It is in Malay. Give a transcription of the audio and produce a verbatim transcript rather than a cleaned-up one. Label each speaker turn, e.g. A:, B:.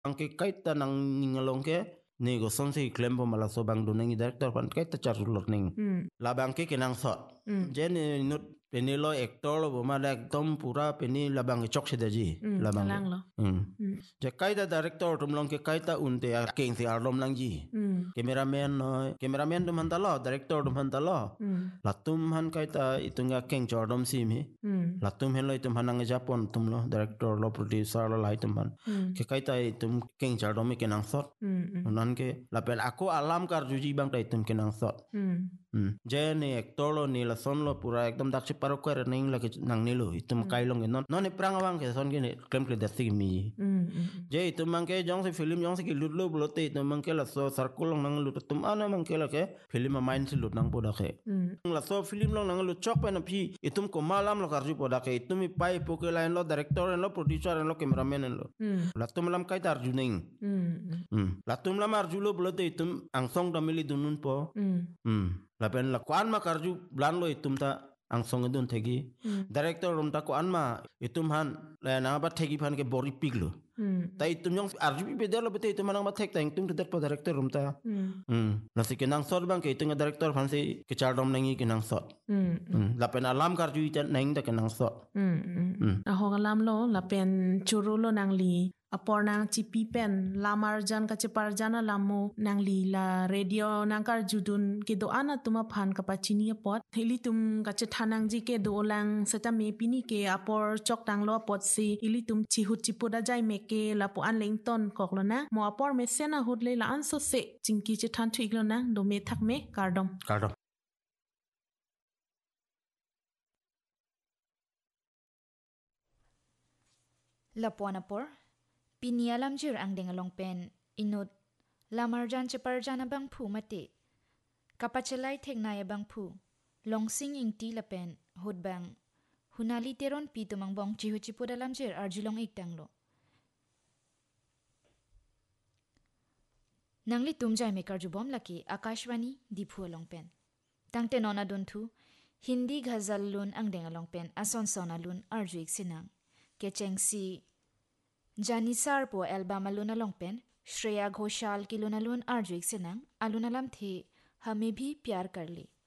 A: angke kaita nang ningalong ke nego sonse claim po mala so bang dunang director pan kaita charulor ning la bangke kenang sot jen nut penilo actor lo bumala ekdom pura peni labang chok sedaji labang
B: lo
A: je kaita director tumlong ke kaita unte king si arlom lang ji cameraman no cameraman dum hantalo director dum hantalo latum han kaita itunga king chordom simi latum hello itum hanang japon tumlo director lo producer lo laitum han ke kaita itum king chordom ke nang sot nan ke lapel aku alam kar juji bang tai itum ke nang sot je ni actor lo ni la son lo pura ekdom dak paro kar ning la ke nang ni lo itum kailong non non ni prang awang ke son ke ni klem kle dasig mi je itum mang ke jong se film jong se ki lut lo blote itum mang ke la so circle nang lut tum ana mang ke la ke film ma main se lut nang poda ke la so film long nang lut chok pa na phi itum ko malam lo kar ju poda ke itum i pai po ke la lo director lo producer lo cameraman lo la tum lam kai tar ju ning la tum lam ar ju lo blote itum ang song da mili dunun po la pen la kwan ma kar ju blan lo itum ta ang song dun thegi director rum ta ko anma itum han la na ba thegi phan ke bori piglo ta itum yong arju be delo bete itum nang ba thek ta itum te po director rum ta hm na se ke nang sor bang ke itum director phan se ke char dom nangi ke nang sot la pen alam kar ju ta nang ta ke nang sot
B: a ho alam lo la pen churu lo nang li apor nang chipi pen lamar jan ka chepar jana lamu nang li la radio nang kar judun ke do ana tuma phan ka pachini pot theli tum ka che thanang ji ke do lang seta me pini ke apor chok tang lo pot si ili tum chi hut chi poda jai me ke la po an leng ton kok lo na mo apor me sena hut le la an so se chingki che than thik lo na do me thak me kardom
A: kardom
C: la ponapor pinialam jir ang dengalong pen inut lamarjan cheparjana bang phu mate kapachelai theknaya bang phu longsing ingti lapen hutbang hunali teron pi tumang bong chihu chipodalam jir arjulong iktanglo nangli tumjai mekar jubom laki akashwani diphu along pen tangte nona duntu hindi ghazal lun ang dengalong pen ason sona lun arjuik sinang kechengsi Janisar po album aluna longpen Shreya Ghoshal ki luna lun arjuik sinang aluna lam the hame bhi pyar kar le